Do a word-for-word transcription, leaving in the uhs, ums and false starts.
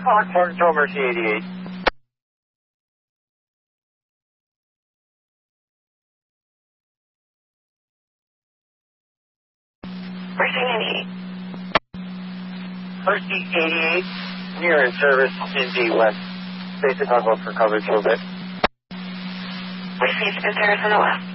Fox one, Control Mercy eighty-eight. Mercy eighty-eight. Mercy eighty-eight, near in service in D West. Basic on hold for coverage a little bit. Mercy is in service on the west.